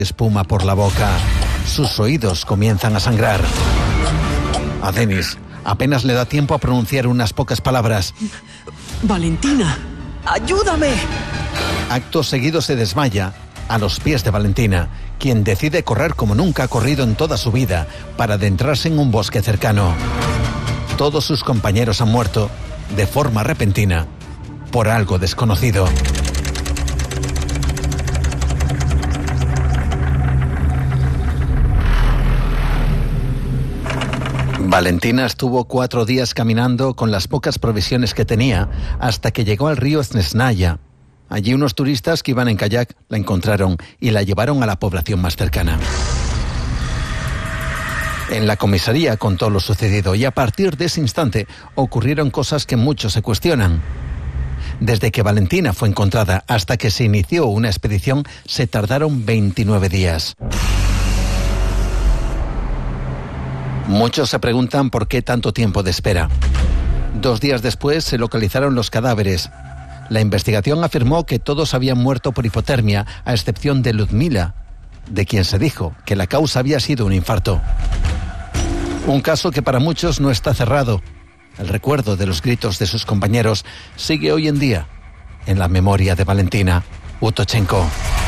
espuma por la boca. Sus oídos comienzan a sangrar. A Denis apenas le da tiempo a pronunciar unas pocas palabras. Valentina, ayúdame. Acto seguido se desmaya a los pies de Valentina, quien decide correr como nunca ha corrido en toda su vida para adentrarse en un bosque cercano. Todos sus compañeros han muerto de forma repentina por algo desconocido. Valentina estuvo 4 días caminando con las pocas provisiones que tenía hasta que llegó al río Snezhnaya. Allí unos turistas que iban en kayak la encontraron y la llevaron a la población más cercana. En la comisaría contó lo sucedido y a partir de ese instante ocurrieron cosas que muchos se cuestionan. Desde que Valentina fue encontrada hasta que se inició una expedición se tardaron 29 días. Muchos se preguntan por qué tanto tiempo de espera. 2 días después se localizaron los cadáveres. La investigación afirmó que todos habían muerto por hipotermia, a excepción de Ludmila, de quien se dijo que la causa había sido un infarto. Un caso que para muchos no está cerrado. El recuerdo de los gritos de sus compañeros sigue hoy en día en la memoria de Valentina Utochenko.